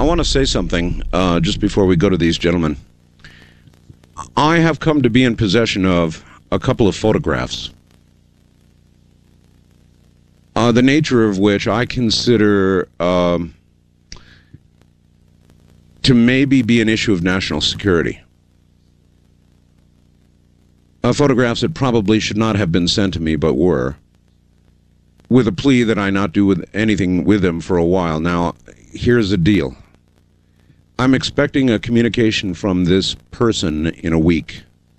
want to say something just before we go to these gentlemen. I have come to be in possession of a couple of photographs, the nature of which I consider to maybe be an issue of national security. Photographs that probably should not have been sent to me, but were, with a plea that I not do anything with them for a while. Now, here's the deal. I'm expecting a communication from this person in a week.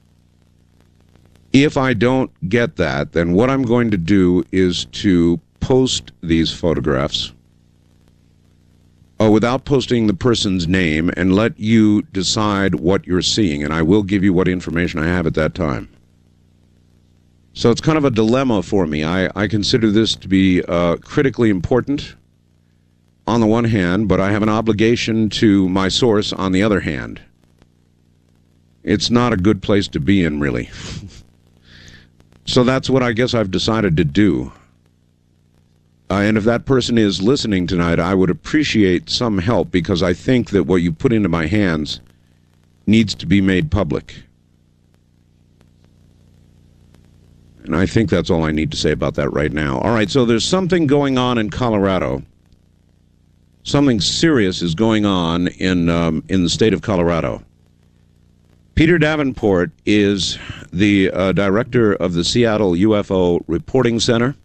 If I don't get that, then what I'm going to do is to post these photographs without posting the person's name and let you decide what you're seeing, and I will give you what information I have at that time. So it's kind of a dilemma for me. I consider this to be critically important on the one hand, but I have an obligation to my source on the other hand. It's not a good place to be in, really. So that's what I guess I've decided to do. And if that person is listening tonight, I would appreciate some help, because I think that what you put into my hands needs to be made public. And I think that's all I need to say about that right now. All right, so there's something going on in Colorado. Something serious is going on in the state of Colorado. Peter Davenport is the director of the Seattle UFO Reporting Center.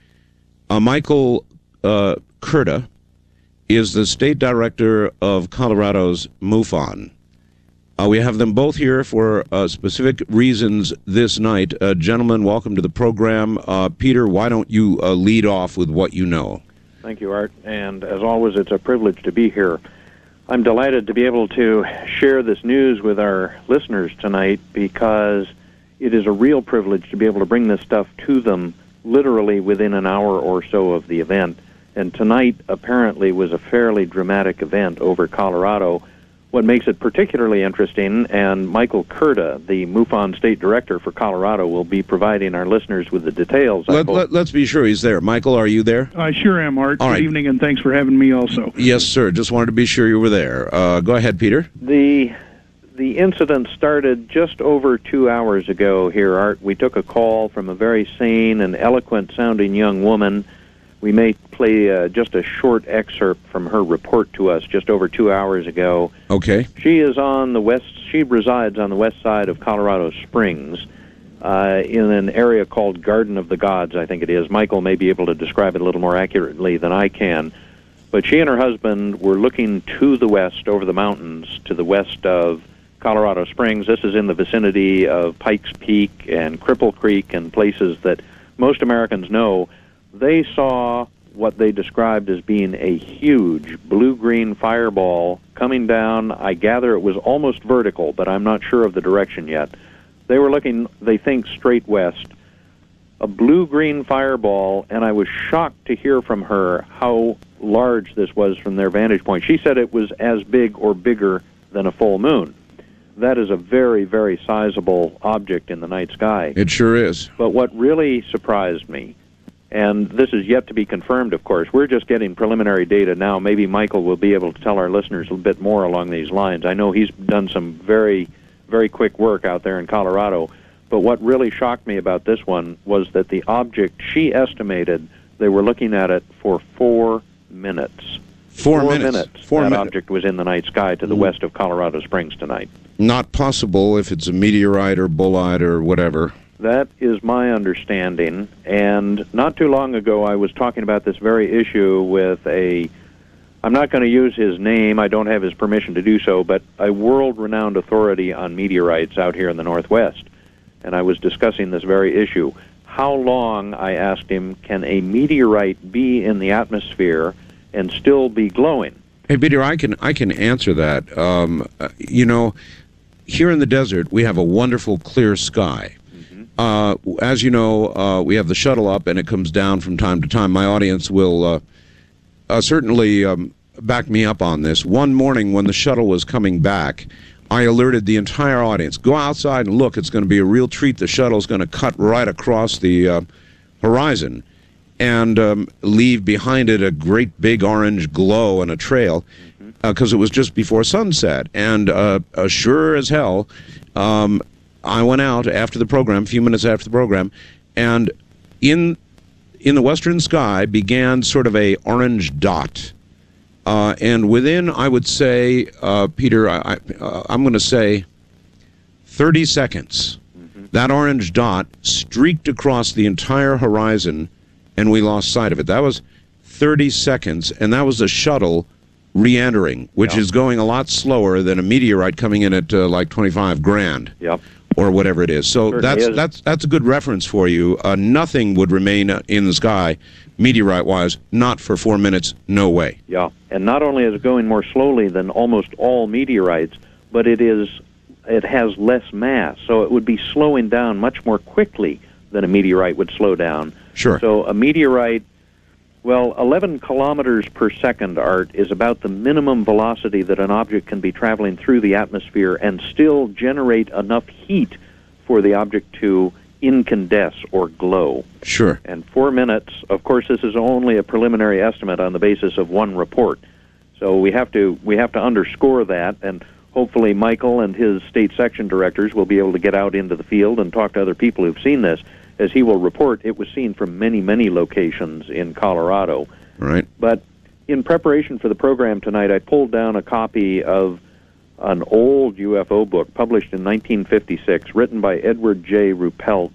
Michael Kurta is the state director of Colorado's MUFON. We have them both here for specific reasons this night. Gentlemen, welcome to the program. Peter, why don't you lead off with what you know? Thank you, Art. And as always, it's a privilege to be here. I'm delighted to be able to share this news with our listeners tonight, because it is a real privilege to be able to bring this stuff to them literally within an hour or so of the event. And tonight apparently was a fairly dramatic event over Colorado. What makes it particularly interesting, and Michael Kurta, the MUFON State Director for Colorado, will be providing our listeners with the details. Let's be sure he's there. Michael, are you there? I sure am, Art. All right. Good evening, and thanks for having me also. Yes, sir. Just wanted to be sure you were there. Go ahead, Peter. The incident started just over 2 hours ago here, Art. We took a call from a very sane and eloquent-sounding young woman. We may play just a short excerpt from her report to us just over 2 hours ago. Okay. She is on the west. She resides on the west side of Colorado Springs, in an area called Garden of the Gods, I think it is. Michael may be able to describe it a little more accurately than I can. But she and her husband were looking to the west, over the mountains, to the west of Colorado Springs. This is in the vicinity of Pikes Peak and Cripple Creek and places that most Americans know. They saw what they described as being a huge blue-green fireball coming down. I gather it was almost vertical, but I'm not sure of the direction yet. They were looking, they think, straight west. A blue-green fireball, and I was shocked to hear from her how large this was from their vantage point. She said it was as big or bigger than a full moon. That is a very, very sizable object in the night sky. It sure is. But what really surprised me, and this is yet to be confirmed, of course. We're just getting preliminary data now. Maybe Michael will be able to tell our listeners a bit more along these lines. I know he's done some very, very quick work out there in Colorado. But what really shocked me about this one was that the object, she estimated, they were looking at it for 4 minutes. 4 minutes. That object was in the night sky to the west of Colorado Springs tonight. Not possible if it's a meteorite or bolide or whatever. That is my understanding, and not too long ago I was talking about this very issue with I'm not going to use his name, I don't have his permission to do so, but a world-renowned authority on meteorites out here in the Northwest, and I was discussing this very issue. How long, I asked him, can a meteorite be in the atmosphere and still be glowing? Hey, Peter, I can answer that. Here in the desert, we have a wonderful clear sky. As you know, we have the shuttle up, and it comes down from time to time. My audience will certainly back me up on this. One morning when the shuttle was coming back, I alerted the entire audience, go outside and look. It's going to be a real treat. The shuttle's going to cut right across the horizon and leave behind it a great big orange glow and a trail. because it was just before sunset. And sure as hell, I went out after the program, a few minutes after the program, and in the western sky began sort of a orange dot. And within, I would say, Peter, I'm going to say 30 seconds, that orange dot streaked across the entire horizon, and we lost sight of it. That was 30 seconds, and that was a shuttle re-entering, which is going a lot slower than a meteorite coming in at like 25 grand. Yep. Or whatever it is. So that's a good reference for you. Nothing would remain in the sky, meteorite-wise, not for 4 minutes, no way. Yeah, and not only is it going more slowly than almost all meteorites, but it has less mass, so it would be slowing down much more quickly than a meteorite would slow down. Sure. So a meteorite, well, 11 kilometers per second, Art, is about the minimum velocity that an object can be traveling through the atmosphere and still generate enough heat for the object to incandesce or glow. Sure. And 4 minutes, of course, this is only a preliminary estimate on the basis of one report. So we have to underscore that, and hopefully Michael and his state section directors will be able to get out into the field and talk to other people who've seen this. As he will report, it was seen from many, many locations in Colorado. Right. But in preparation for the program tonight, I pulled down a copy of an old UFO book published in 1956, written by Edward J. Ruppelt,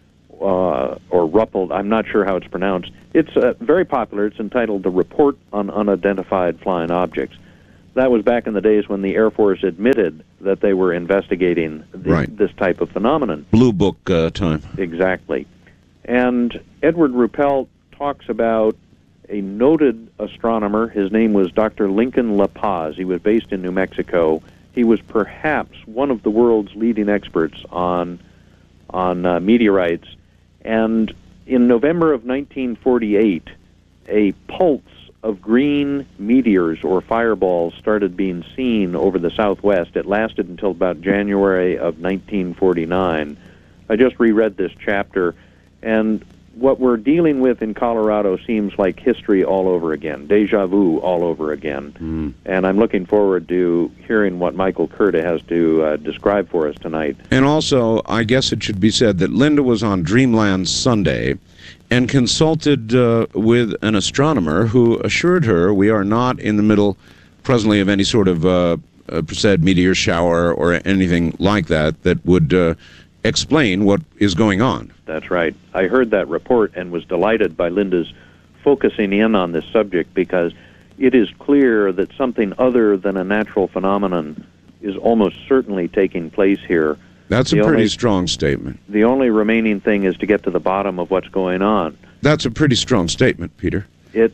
or Ruppelt, I'm not sure how it's pronounced. It's very popular. It's entitled The Report on Unidentified Flying Objects. That was back in the days when the Air Force admitted that they were investigating this type of phenomenon. Blue Book time. Exactly. And Edward Ruppelt talks about a noted astronomer. His name was Dr. Lincoln La Paz. He was based in New Mexico. He was perhaps one of the world's leading experts on meteorites. And in November of 1948, a pulse of green meteors or fireballs started being seen over the southwest. It lasted until about January of 1949. I just reread this chapter, and what we're dealing with in Colorado seems like history all over again, deja vu all over again. And I'm looking forward to hearing what Michael Curta has to describe for us tonight. And also, I guess it should be said that Linda was on Dreamland Sunday and consulted with an astronomer who assured her we are not in the middle presently of any sort of said meteor shower or anything like that that would explain what is going on. That's right. I heard that report and was delighted by Linda's focusing in on this subject, because it is clear that something other than a natural phenomenon is almost certainly taking place here. That's a pretty strong statement. The only remaining thing is to get to the bottom of what's going on. That's a pretty strong statement, Peter. It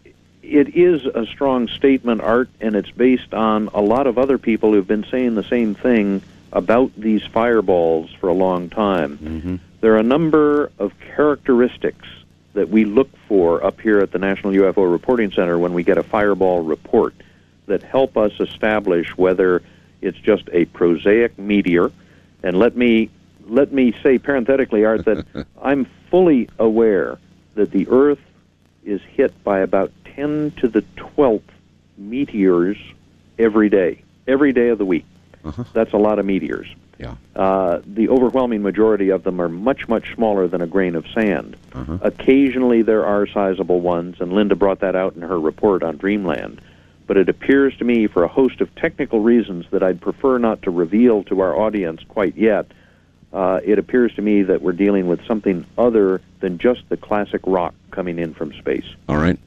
is a strong statement, Art, and it's based on a lot of other people who've been saying the same thing about these fireballs for a long time. There are a number of characteristics that we look for up here at the National UFO Reporting Center when we get a fireball report that help us establish whether it's just a prosaic meteor. And let me say parenthetically, Art, that I'm fully aware that the Earth is hit by about 10 to the 12th meteors every day of the week. That's a lot of meteors. Yeah. The overwhelming majority of them are much, much smaller than a grain of sand. Occasionally there are sizable ones, and Linda brought that out in her report on Dreamland. But it appears to me, for a host of technical reasons that I'd prefer not to reveal to our audience quite yet, it appears to me that we're dealing with something other than just the classic rock coming in from space. All right.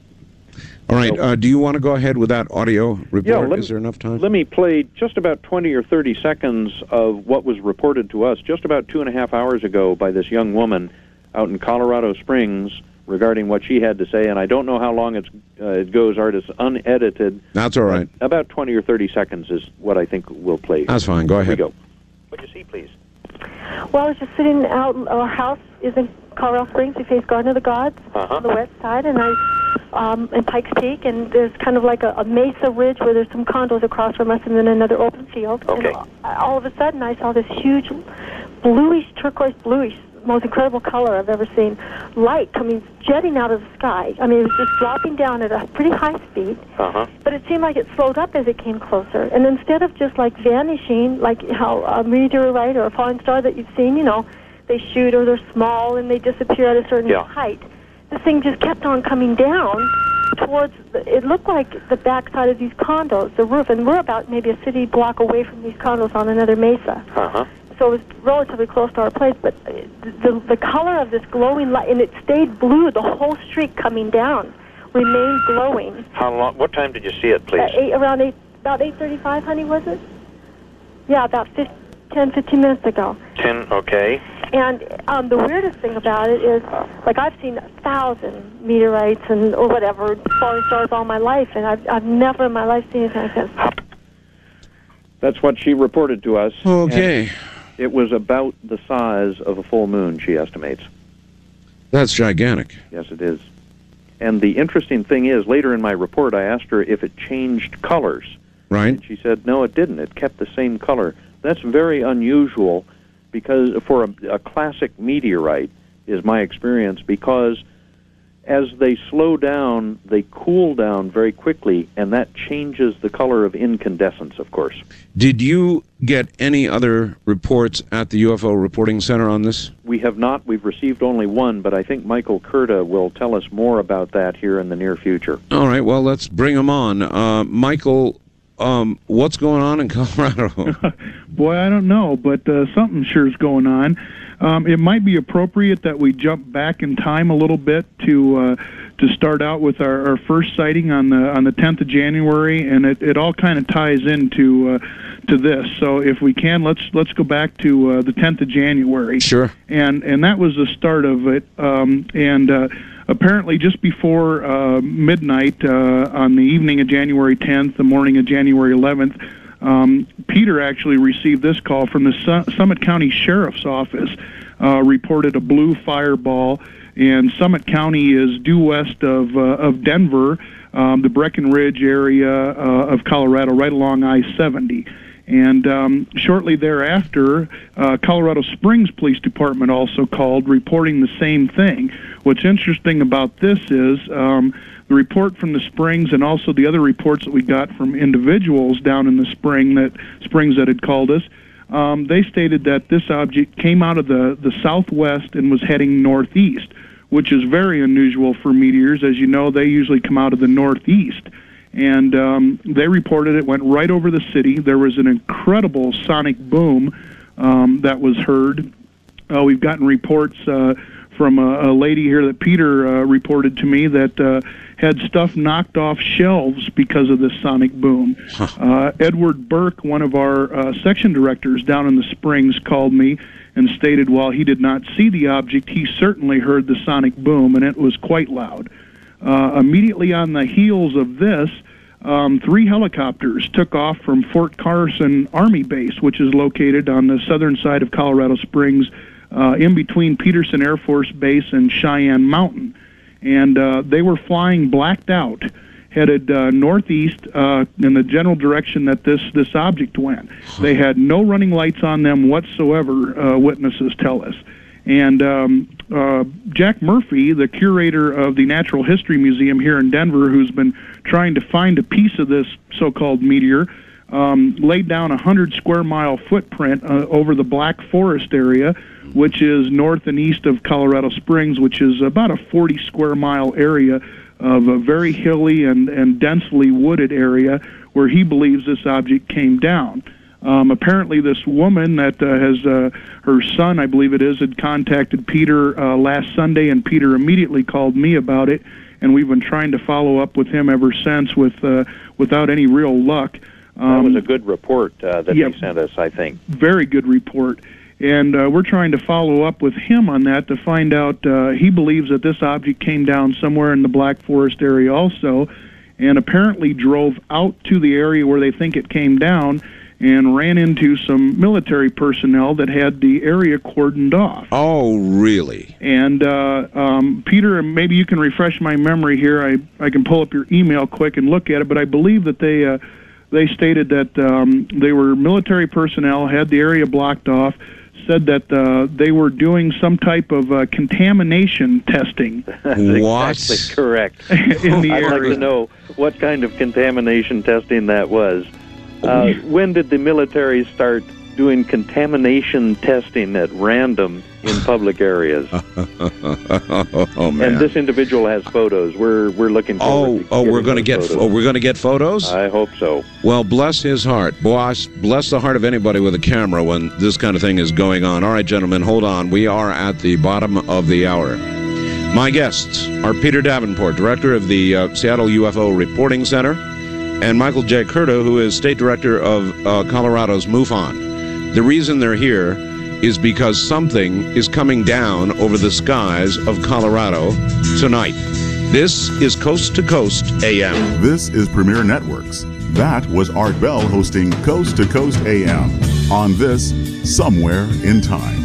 Do you want to go ahead with that audio report? Is there enough time? Let me play just about 20 or 30 seconds of what was reported to us just about 2.5 hours ago by this young woman out in Colorado Springs regarding what she had to say, and I don't know how long it goes, Art. It's unedited. That's all right. About 20 or 30 seconds is what I think we'll play. That's fine. Go ahead. Here we go. What do you see, please? Well, I was just sitting out. Our house is in Colorado Springs. We face Garden of the Gods on the west side, and in Pikes Peak, and there's kind of like a mesa ridge where there's some condos across from us, and then another open field. Okay. And all of a sudden, I saw this huge bluish, turquoise bluish most incredible color I've ever seen. Light coming, jetting out of the sky. I mean, it was just dropping down at a pretty high speed. But it seemed like it slowed up as it came closer. And instead of just like vanishing, like how a meteorite or a falling star that you've seen, they shoot or they're small and they disappear at a certain height. This thing just kept on coming down towards, it looked like the backside of these condos, the roof, and we're about maybe a city block away from these condos on another mesa. So it was relatively close to our place, but the color of this glowing light, and it stayed blue, the whole streak coming down, remained glowing. How long? What time did you see it, please? About 8:35, honey, was it? Yeah, about 10, 15 minutes ago. 10, okay. And the weirdest thing about it is, like, I've seen 1,000 meteorites or whatever, falling stars all my life, and I've never in my life seen anything like this. That's what she reported to us. Okay. It was about the size of a full moon, she estimates. That's gigantic. Yes, it is. And the interesting thing is, later in my report, I asked her if it changed colors. Right. And she said, no, it didn't. It kept the same color. That's very unusual because for a classic meteorite, is my experience, because as they slow down, they cool down very quickly, and that changes the color of incandescence, of course. Did you get any other reports at the UFO Reporting Center on this? We have not. We've received only one, but I think Michael Kurta will tell us more about that here in the near future. All right, well, let's bring him on. Michael, what's going on in Colorado? Boy, I don't know, but something sure is going on. It might be appropriate that we jump back in time a little bit to start out with our first sighting on the 10th of January, and it all kind of ties into to this. So if we can, let's go back to the 10th of January. Sure. And that was the start of it. Apparently, just before midnight on the evening of January 10th, the morning of January 11th. Peter actually received this call from the Summit County Sheriff's Office, reported a blue fireball, and Summit County is due west of Denver, the Breckenridge area of Colorado, right along I-70. And shortly thereafter, Colorado Springs Police Department also called, reporting the same thing. What's interesting about this is the report from the Springs and also the other reports that we got from individuals down in the Springs that had called us, they stated that this object came out of the southwest and was heading northeast, which is very unusual for meteors. As you know, they usually come out of the northeast. And they reported it went right over the city. There was an incredible sonic boom that was heard. We've gotten reports from a lady here that Peter reported to me that had stuff knocked off shelves because of this sonic boom. Edward Burke, one of our section directors down in the Springs, called me and stated while he did not see the object, he certainly heard the sonic boom, and it was quite loud. Immediately on the heels of this, 3 helicopters took off from Fort Carson Army Base, which is located on the southern side of Colorado Springs, in between Peterson Air Force Base and Cheyenne Mountain. And they were flying blacked out, headed northeast in the general direction that this object went. They had no running lights on them whatsoever, witnesses tell us. And Jack Murphy, the curator of the Natural History Museum here in Denver, who's been trying to find a piece of this so-called meteor, laid down a 100-square-mile footprint over the Black Forest area, which is north and east of Colorado Springs, which is about a 40-square-mile area of a very hilly and densely wooded area where he believes this object came down. Apparently this woman that has her son, I believe it is, had contacted Peter last Sunday, and Peter immediately called me about it, and we've been trying to follow up with him ever since without any real luck. That was a good report that he sent us, I think. Very good report. And we're trying to follow up with him on that to find out. He believes that this object came down somewhere in the Black Forest area also, and apparently drove out to the area where they think it came down and ran into some military personnel that had the area cordoned off. Oh, really? And Peter, maybe you can refresh my memory here. I can pull up your email quick and look at it, but I believe that they stated that they were military personnel, had the area blocked off, said that they were doing some type of contamination testing. That's exactly correct. In the I'd area. like to know what kind of contamination testing that was. When did the military start doing contamination testing at random in public areas? Oh man! And this individual has photos. We're looking forward. We're going to get photos. I hope so. Well, bless his heart, boss. Bless the heart of anybody with a camera when this kind of thing is going on. All right, gentlemen, hold on. We are at the bottom of the hour. My guests are Peter Davenport, director of the Seattle UFO Reporting Center, and Michael J. Curto, who is state director of Colorado's MUFON. The reason they're here is because something is coming down over the skies of Colorado tonight. This is Coast to Coast AM. This is Premier Networks. That was Art Bell hosting Coast to Coast AM on this Somewhere in Time.